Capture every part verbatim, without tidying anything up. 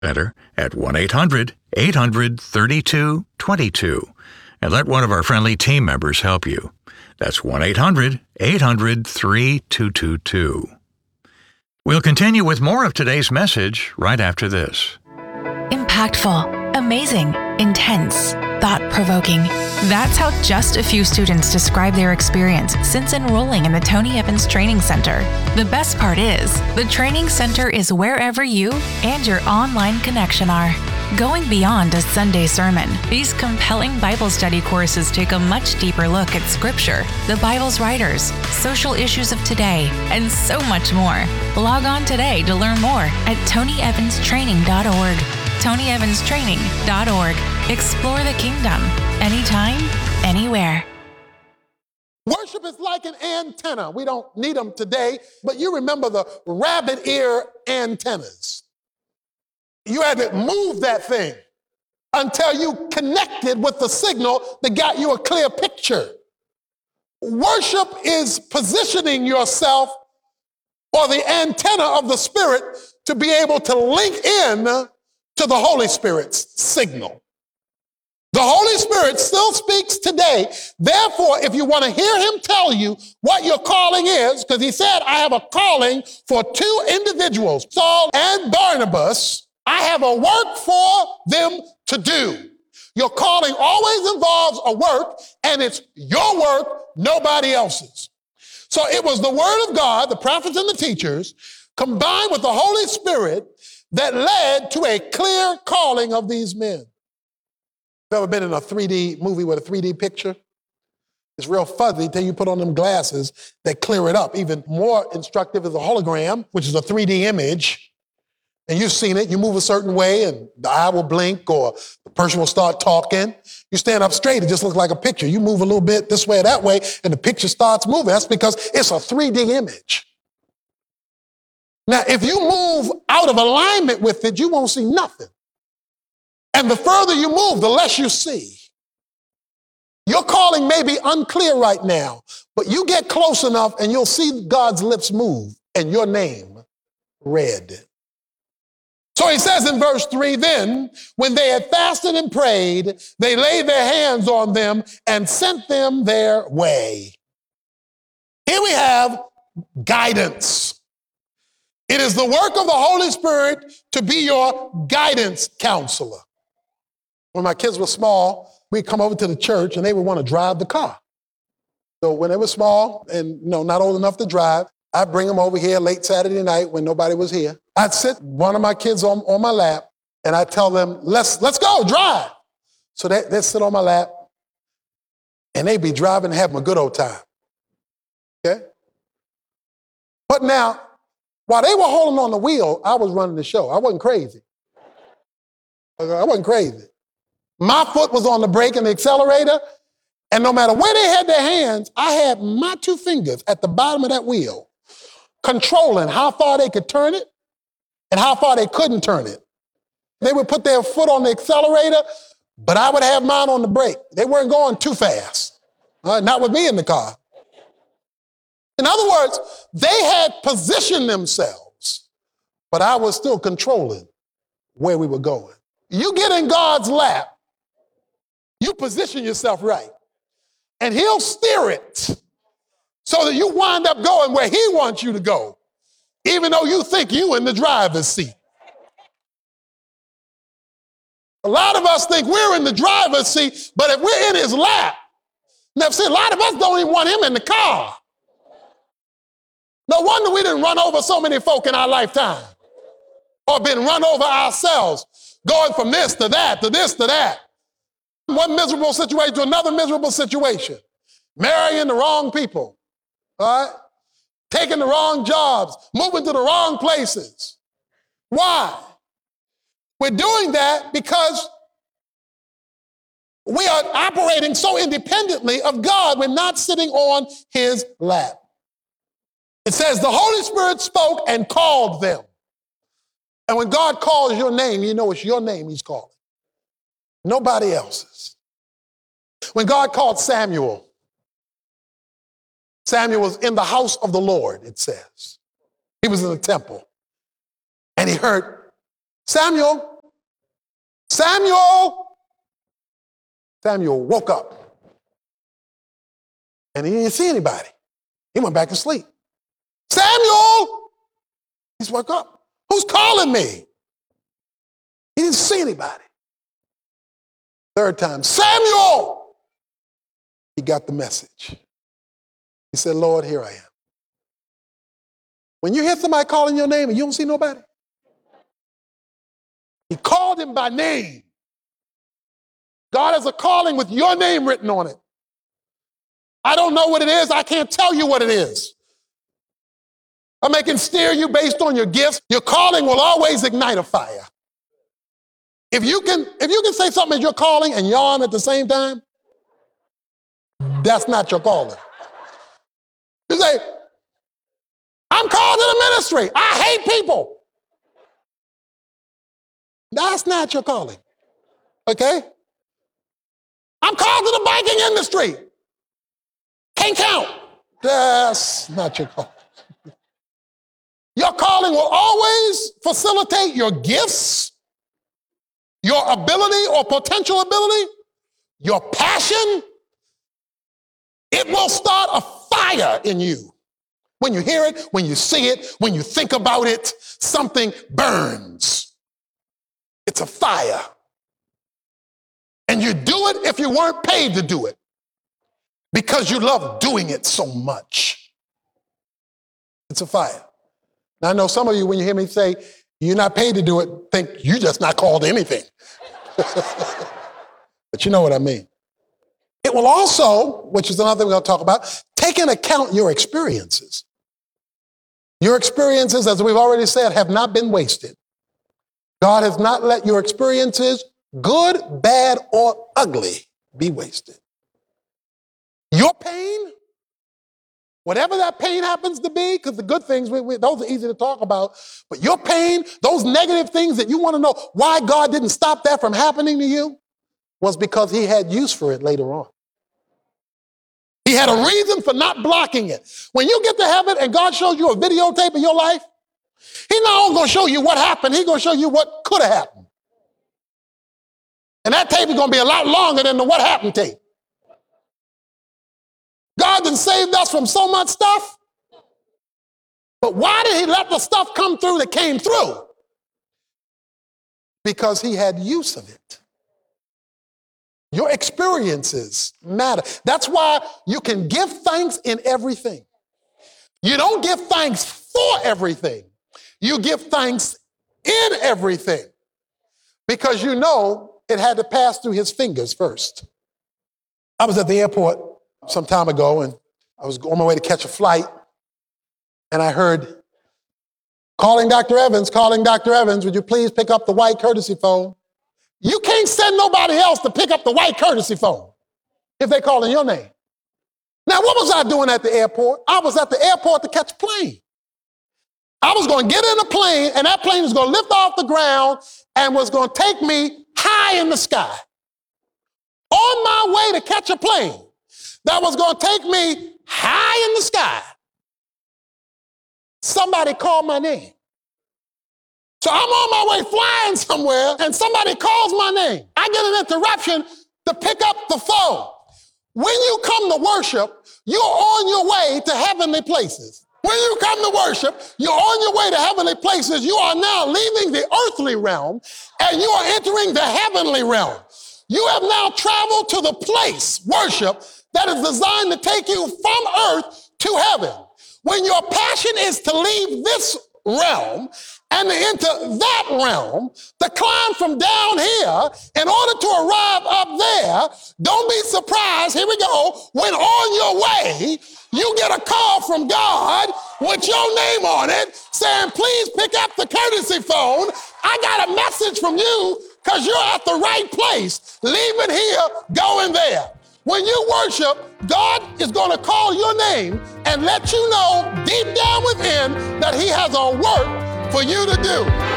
Center at one eight hundred eight hundred thirty-two twenty-two and let one of our friendly team members help you. That's one eight hundred eight hundred thirty-two twenty-two. We'll continue with more of today's message right after this. Impactful, amazing, intense, thought-provoking. That's how just a few students describe their experience since enrolling in the Tony Evans Training Center. The best part is, the Training Center is wherever you and your online connection are. Going beyond a Sunday sermon, these compelling Bible study courses take a much deeper look at Scripture, the Bible's writers, social issues of today, and so much more. Log on today to learn more at tony evans training dot org. tony evans training dot org. Explore the kingdom, anytime, anywhere. Worship is like an antenna. We don't need them today, but you remember the rabbit ear antennas. You had to move that thing until you connected with the signal that got you a clear picture. Worship is positioning yourself or the antenna of the Spirit to be able to link in to the Holy Spirit's signal. The Holy Spirit still speaks today. Therefore, if you want to hear him tell you what your calling is, because he said, I have a calling for two individuals, Saul and Barnabas, I have a work for them to do. Your calling always involves a work, and it's your work, nobody else's. So it was the word of God, the prophets and the teachers, combined with the Holy Spirit that led to a clear calling of these men. Ever been in a three D movie with a three D picture? It's real fuzzy until you put on them glasses that clear it up. Even more instructive is a hologram, which is a three D image. And you've seen it. You move a certain way and the eye will blink or the person will start talking. You stand up straight, it just looks like a picture. You move a little bit this way or that way and the picture starts moving. That's because it's a three D image. Now, if you move out of alignment with it, you won't see nothing. And the further you move, the less you see. Your calling may be unclear right now, but you get close enough and you'll see God's lips move and your name read. So he says in verse three, then, when they had fasted and prayed, they laid their hands on them and sent them their way. Here we have guidance. It is the work of the Holy Spirit to be your guidance counselor. When my kids were small, we'd come over to the church and they would want to drive the car. So when they were small and you know, not old enough to drive, I'd bring them over here late Saturday night when nobody was here. I'd sit one of my kids on, on my lap and I'd tell them, let's, let's go, drive. So they, they'd sit on my lap and they'd be driving and having a good old time. Okay? But now, while they were holding on the wheel, I was running the show. I wasn't crazy. I wasn't crazy. My foot was on the brake and the accelerator, and no matter where they had their hands, I had my two fingers at the bottom of that wheel, controlling how far they could turn it and how far they couldn't turn it. They would put their foot on the accelerator, but I would have mine on the brake. They weren't going too fast, uh, not with me in the car. In other words, they had positioned themselves, but I was still controlling where we were going. You get in God's lap, you position yourself right, and he'll steer it so that you wind up going where he wants you to go, even though you think you in the driver's seat. A lot of us think we're in the driver's seat, but if we're in his lap, now see, a lot of us don't even want him in the car. No wonder we didn't run over so many folk in our lifetime or been run over ourselves, going from this to that, to this to that. One miserable situation to another miserable situation. Marrying the wrong people, all right? Taking the wrong jobs, moving to the wrong places. Why? We're doing that because we are operating so independently of God. We're not sitting on his lap. It says the Holy Spirit spoke and called them. And when God calls your name, you know it's your name he's calling. Nobody else's. When God called Samuel, Samuel was in the house of the Lord, it says. He was in the temple. And he heard, Samuel, Samuel! Samuel woke up. And he didn't see anybody. He went back to sleep. Samuel! He's woke up. Who's calling me? He didn't see anybody. Third time, Samuel! He got the message. He said, Lord, here I am. When you hear somebody calling your name and you don't see nobody, he called him by name. God has a calling with your name written on it. I don't know what it is. I can't tell you what it is. I may can steer you based on your gifts. Your calling will always ignite a fire. If you can, if you can say something as your calling and yawn at the same time, that's not your calling. You say, I'm called to the ministry. I hate people. That's not your calling. Okay? I'm called to the banking industry. Can't count. That's not your calling. Your calling will always facilitate your gifts, your ability or potential ability, your passion. It will start a fire in you. When you hear it, when you see it, when you think about it, something burns. It's a fire. And you do it if you weren't paid to do it, because you love doing it so much. It's a fire. Now, I know some of you, when you hear me say, you're not paid to do it, think you're just not called to anything. But you know what I mean. It will also, which is another thing we're going to talk about, take into account your experiences. Your experiences, as we've already said, have not been wasted. God has not let your experiences, good, bad, or ugly, be wasted. Your pain, whatever that pain happens to be, because the good things, we, we, those are easy to talk about, but your pain, those negative things that you want to know why God didn't stop that from happening to you, was because he had use for it later on. He had a reason for not blocking it. When you get to heaven and God shows you a videotape of your life, he's not only going to show you what happened, he's going to show you what could have happened. And that tape is going to be a lot longer than the what happened tape. God done saved us from so much stuff. But why did he let the stuff come through that came through? Because he had use of it. Your experiences matter. That's why you can give thanks in everything. You don't give thanks for everything. You give thanks in everything. Because you know it had to pass through his fingers first. I was at the airport some time ago, and I was on my way to catch a flight, and I heard, calling Doctor Evans, calling Doctor Evans, would you please pick up the white courtesy phone? You can't send nobody else to pick up the white courtesy phone if they're calling your name. Now, what was I doing at the airport? I was at the airport to catch a plane. I was going to get in a plane, and that plane was going to lift off the ground and was going to take me high in the sky. On my way to catch a plane that was going to take me high in the sky, somebody called my name. So I'm on my way flying somewhere, and somebody calls my name. I get an interruption to pick up the phone. When you come to worship, you're on your way to heavenly places. When you come to worship, you're on your way to heavenly places. You are now leaving the earthly realm, and you are entering the heavenly realm. You have now traveled to the place, worship, that is designed to take you from earth to heaven. When your passion is to leave this realm and to enter that realm, to climb from down here in order to arrive up there, don't be surprised, here we go, when on your way, you get a call from God with your name on it saying, please pick up the courtesy phone. I got a message from you because you're at the right place, leaving here, going there. When you worship, God is going to call your name and let you know deep down within that he has a work for you to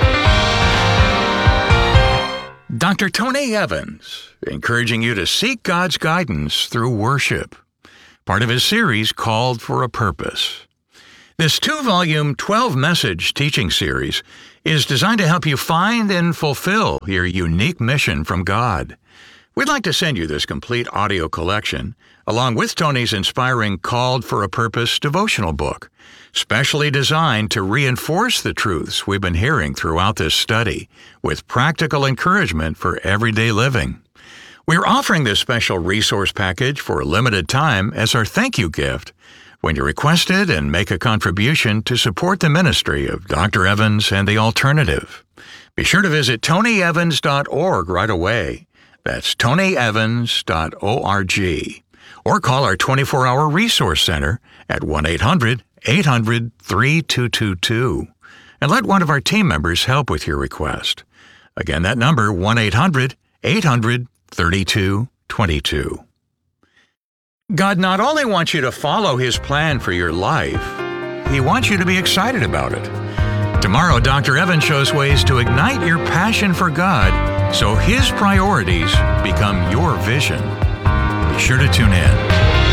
do. Doctor Tony Evans, encouraging you to seek God's guidance through worship. Part of his series called For a Purpose. This two-volume, twelve-message teaching series is designed to help you find and fulfill your unique mission from God. We'd like to send you this complete audio collection, along with Tony's inspiring Called for a Purpose devotional book, specially designed to reinforce the truths we've been hearing throughout this study, with practical encouragement for everyday living. We're offering this special resource package for a limited time as our thank you gift when you request it and make a contribution to support the ministry of Doctor Evans and the Alternative. Be sure to visit tony evans dot org right away. That's tony evans dot org. Or call our twenty-four hour resource center at one eight hundred eight hundred thirty-two twenty-two and let one of our team members help with your request. Again, that number, one eight hundred eight hundred thirty-two twenty-two. God not only wants you to follow His plan for your life, He wants you to be excited about it. Tomorrow, Doctor Evans shows ways to ignite your passion for God so His priorities become your vision. Be sure to tune in.